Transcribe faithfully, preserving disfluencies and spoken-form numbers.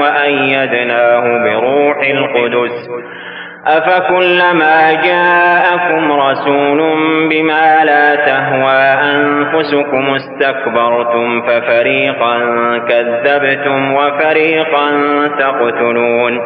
وأيدناه بروح القدس أفكلما جاءكم رسول بما لا تهوى أنفسكم استكبرتم ففريقا كذبتم وفريقا تقتلون